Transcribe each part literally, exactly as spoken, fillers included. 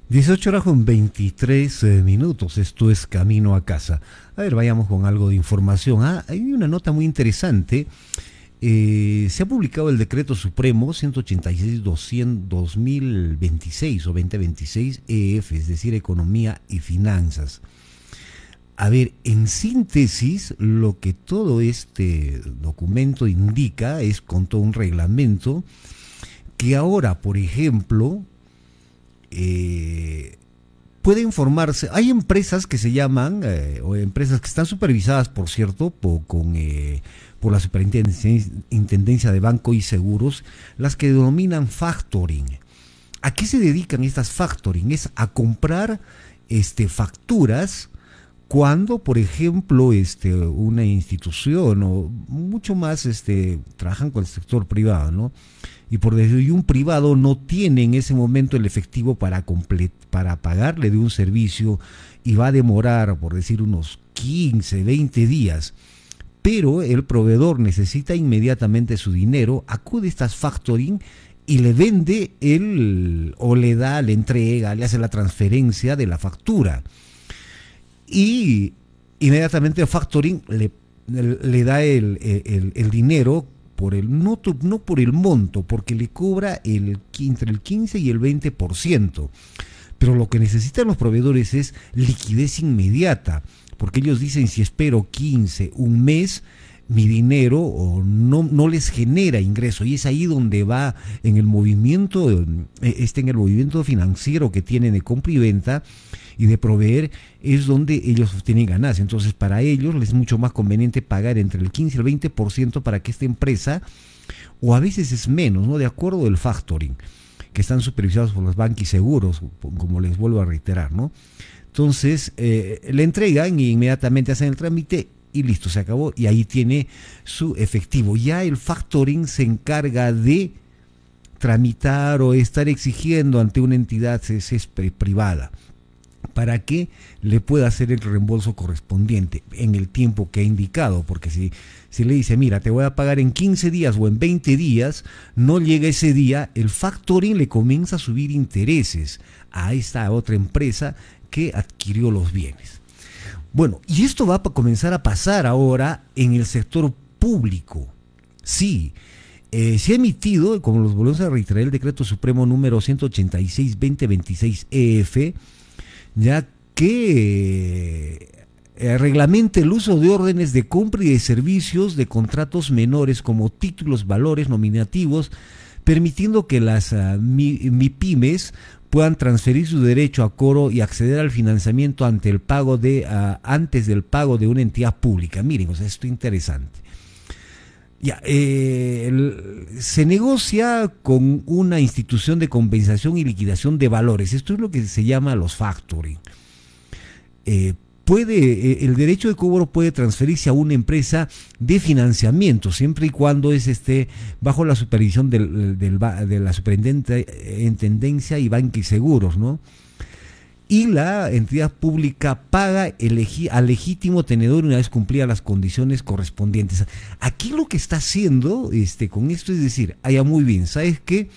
dieciocho horas con veintitrés eh, minutos, esto es Camino a Casa. A ver, vayamos con algo de información. Ah, hay una nota muy interesante. Eh, se ha publicado el decreto supremo ciento ochenta y seis dos mil veintiséis o dos mil veintiséis E F, es decir, Economía y Finanzas. A ver, en síntesis, lo que todo este documento indica es con todo un reglamento que ahora, por ejemplo, eh, puede informarse. Hay empresas que se llaman, eh, o empresas que están supervisadas, por cierto, por, con, eh, por la Superintendencia de Banco y Seguros, las que denominan factoring. ¿A qué se dedican estas factoring? Es a comprar este, facturas cuando, por ejemplo, este, una institución o mucho más este, trabajan con el sector privado, ¿no? Y por decir, un privado no tiene en ese momento el efectivo para, complet, para pagarle de un servicio y va a demorar, por decir, unos quince, veinte días. Pero el proveedor necesita inmediatamente su dinero, acude a estas factoring y le vende el, o le da, le entrega, le hace la transferencia de la factura. Y inmediatamente el factoring le, le da el, el, el dinero por el no, no por el monto, porque le cobra el, entre el quince y el veinte por ciento. Pero lo que necesitan los proveedores es liquidez inmediata, porque ellos dicen, si espero quince, un mes, mi dinero o no, no les genera ingreso, y es ahí donde va en el movimiento, este en el movimiento financiero que tienen de compra y venta y de proveer, es donde ellos obtienen ganancias. Entonces para ellos les es mucho más conveniente pagar entre el quince y el veinte por ciento para que esta empresa, o a veces es menos, ¿no? De acuerdo al factoring, que están supervisados por los bancos y seguros, como les vuelvo a reiterar, ¿no? Entonces eh, le entregan y inmediatamente hacen el trámite y listo, se acabó, y ahí tiene su efectivo. Ya el factoring se encarga de tramitar o estar exigiendo ante una entidad C S E privada para que le pueda hacer el reembolso correspondiente en el tiempo que ha indicado, porque si, si le dice, mira, te voy a pagar en quince días o en veinte días, no llega ese día, el factoring le comienza a subir intereses a esta otra empresa que adquirió los bienes. Bueno, y esto va a comenzar a pasar ahora en el sector público. Sí, eh, se ha emitido, como los volvemos a reiterar, el decreto supremo número ciento ochenta y seis guión veinte veintiséis E F, ya que eh, reglamenta el uso de órdenes de compra y de servicios de contratos menores como títulos, valores, nominativos, permitiendo que las uh, MIPYMES puedan transferir su derecho a cobro y acceder al financiamiento ante el pago de uh, antes del pago de una entidad pública. Miren, o sea, esto es interesante. Ya, eh, el, se negocia con una institución de compensación y liquidación de valores. Esto es lo que se llama los factoring. Eh, puede, eh, el derecho de cobro puede transferirse a una empresa de financiamiento, siempre y cuando es este bajo la supervisión del, del, de la Superintendencia y Banco y Seguros, ¿no? Y la entidad pública paga el, al legítimo tenedor una vez cumplidas las condiciones correspondientes. Aquí lo que está haciendo este, con esto es decir, ah, ya muy bien, ¿sabes qué?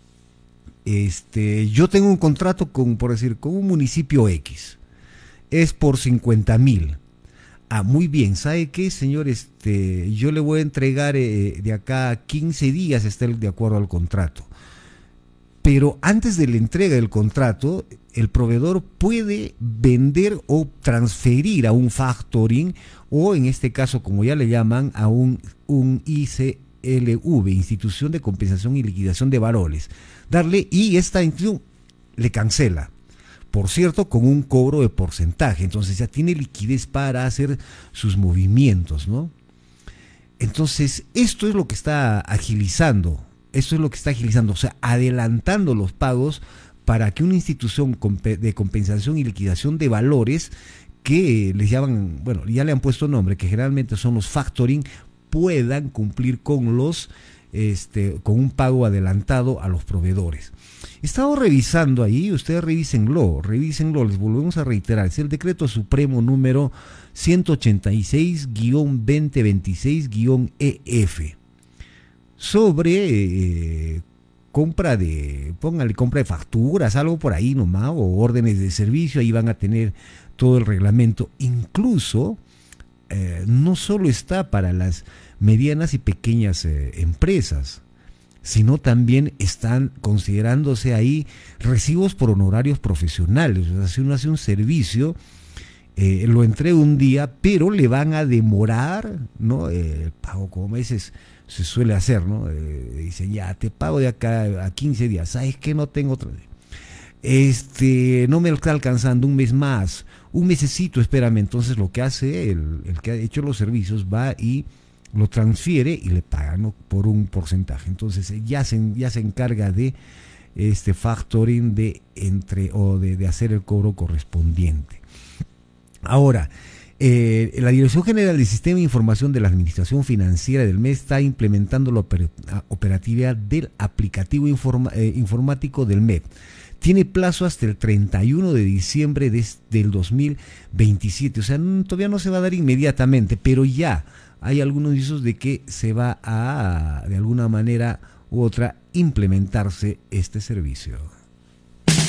Este, yo tengo un contrato con, por decir, con un municipio X, es por cincuenta mil. Ah, muy bien, ¿sabe qué, señor? Este, yo le voy a entregar eh, de acá a quince días, está de acuerdo al contrato. Pero antes de la entrega del contrato, el proveedor puede vender o transferir a un factoring, o en este caso, como ya le llaman, a un, un I C L V, Institución de Compensación y Liquidación de Valores. Darle, y esta institución le cancela. Por cierto, con un cobro de porcentaje. Entonces ya tiene liquidez para hacer sus movimientos, ¿no? Entonces, esto es lo que está agilizando. Esto es lo que está agilizando, o sea, adelantando los pagos para que una institución de compensación y liquidación de valores, que les llaman, bueno, ya le han puesto nombre, que generalmente son los factoring, puedan cumplir con los, este, con un pago adelantado a los proveedores. He estado revisando ahí, ustedes revísenlo, revísenlo, les volvemos a reiterar, es el decreto supremo número ciento ochenta y seis guión veinte veintiséis guión E F. sobre eh, compra de, póngale compra de facturas, algo por ahí nomás, o órdenes de servicio, ahí van a tener todo el reglamento. Incluso eh, no solo está para las medianas y pequeñas eh, empresas, sino también están considerándose ahí recibos por honorarios profesionales. O sea, si uno hace un servicio, eh, lo entrega un día, pero le van a demorar, ¿no? Eh, el pago, como a veces se suele hacer, ¿no? Eh, dicen, ya, te pago de acá a quince días, ¿sabes qué? No tengo otro día. Este, no me está alcanzando, un mes más, un mesecito, espérame. Entonces lo que hace el, el que ha hecho los servicios va y lo transfiere y le paga, ¿no? Por un porcentaje. Entonces ya se, ya se encarga de este factoring de entre o de, de hacer el cobro correspondiente. Ahora, eh, la Dirección General del Sistema de Información de la Administración Financiera del M E está implementando la oper, operatividad del aplicativo informa, eh, informático del M E. Tiene plazo hasta el treinta y uno de diciembre de, del dos mil veintisiete, o sea, no, todavía no se va a dar inmediatamente, pero ya hay algunos indicios de que se va a, de alguna manera u otra, implementarse este servicio.